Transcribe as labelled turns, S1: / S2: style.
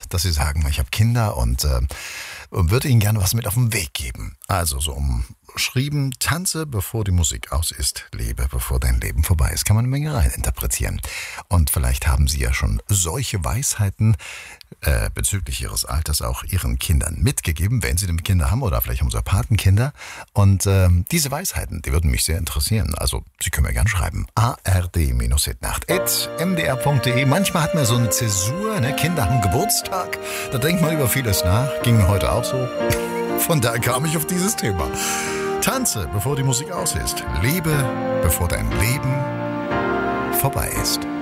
S1: dass Sie sagen, ich habe Kinder und würde Ihnen gerne was mit auf den Weg geben. Also so umschrieben, tanze, bevor die Musik aus ist, lebe, bevor dein Leben vorbei ist. Kann man eine Menge rein interpretieren. Und vielleicht haben Sie ja schon solche Weisheiten bezüglich Ihres Alters auch Ihren Kindern mitgegeben, wenn Sie denn Kinder haben oder vielleicht haben Sie auch Patenkinder. Und diese Weisheiten, die würden mich sehr interessieren. Also Sie können mir gerne schreiben. ard-hitnacht@mdr.de. Manchmal hat man so eine Zäsur, ne? Kinder haben Geburtstag. Da denkt man über vieles nach. Ging mir heute auch so. Von daher kam ich auf dieses Thema. Tanze, bevor die Musik aus ist. Lebe, bevor dein Leben vorbei ist.